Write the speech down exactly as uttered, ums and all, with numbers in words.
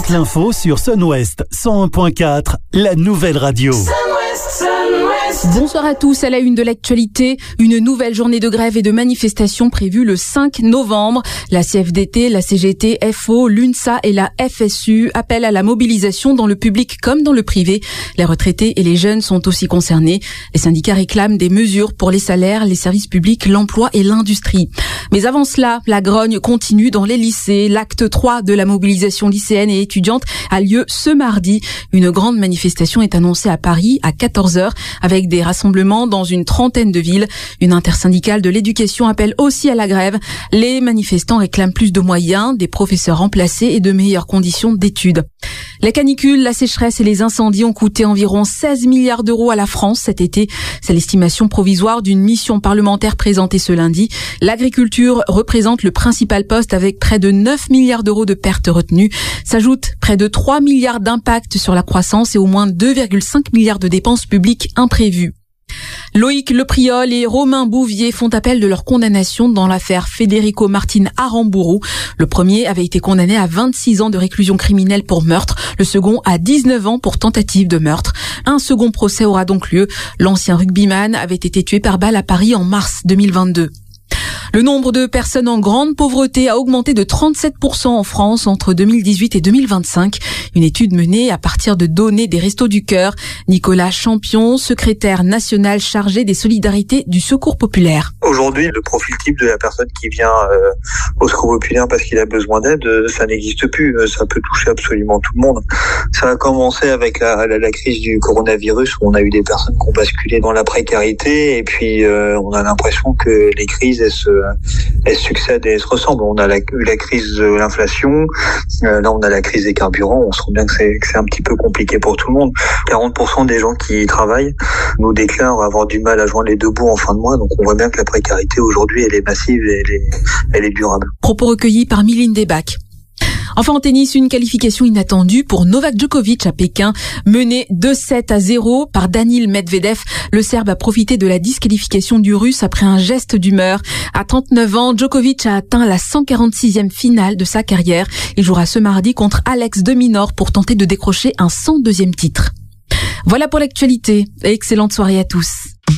Toute l'info sur Sun-Ouest cent un point quatre, la nouvelle radio. Sun-Ouest, Sun-Ouest. Bonsoir à tous. À la une de l'actualité, une nouvelle journée de grève et de manifestation prévue le cinq novembre. La C F D T, la C G T, F O, l'UNSA et la F S U appellent à la mobilisation dans le public comme dans le privé. Les retraités et les jeunes sont aussi concernés. Les syndicats réclament des mesures pour les salaires, les services publics, l'emploi et l'industrie. Mais avant cela, la grogne continue dans les lycées. L'acte trois de la mobilisation lycéenne et étudiante a lieu ce mardi. Une grande manifestation est annoncée à Paris à quatorze heures avec des rassemblements dans une trentaine de villes. Une intersyndicale de l'éducation appelle aussi à la grève. Les manifestants réclament plus de moyens, des professeurs remplacés et de meilleures conditions d'études. La canicule, la sécheresse et les incendies ont coûté environ seize milliards d'euros à la France cet été. C'est l'estimation provisoire d'une mission parlementaire présentée ce lundi. L'agriculture représente le principal poste avec près de neuf milliards d'euros de pertes retenues. S'ajoutent près de trois milliards d'impact sur la croissance et au moins deux virgule cinq milliards de dépenses publiques imprévues. Loïc Lepriol et Romain Bouvier font appel de leur condamnation dans l'affaire Federico Martin Aramburu. Le premier avait été condamné à vingt-six ans de réclusion criminelle pour meurtre, le second à dix-neuf ans pour tentative de meurtre. Un second procès aura donc lieu. L'ancien rugbyman avait été tué par balle à Paris en mars deux mille vingt-deux. Le nombre de personnes en grande pauvreté a augmenté de trente-sept pour cent en France entre deux mille dix-huit et deux mille vingt-cinq. Une étude menée à partir de données des Restos du Cœur. Nicolas Champion, secrétaire national chargé des solidarités du Secours populaire. Aujourd'hui, le profil type de la personne qui vient euh, au Secours populaire parce qu'il a besoin d'aide, ça n'existe plus. Ça peut toucher absolument tout le monde. Ça a commencé avec la, la, la crise du coronavirus où on a eu des personnes qui ont basculé dans la précarité et puis euh, on a l'impression que les crises, elles se elles succèdent et elles se ressemblent. On a la, la crise de l'inflation, euh, là on a la crise des carburants, on sent bien que c'est, que c'est un petit peu compliqué pour tout le monde. quarante pour cent des gens qui travaillent nous déclarent avoir du mal à joindre les deux bouts en fin de mois, donc on voit bien que la précarité aujourd'hui elle est massive et elle est, elle est durable. Propos recueillis par Mylène Debac. Enfin en tennis, une qualification inattendue pour Novak Djokovic à Pékin. Mené deux sept à zéro par Daniil Medvedev, le Serbe a profité de la disqualification du Russe après un geste d'humeur. À trente-neuf ans, Djokovic a atteint la cent quarante-sixième finale de sa carrière. Il jouera ce mardi contre Alex de Minaur pour tenter de décrocher un cent deuxième titre. Voilà pour l'actualité. Excellente soirée à tous.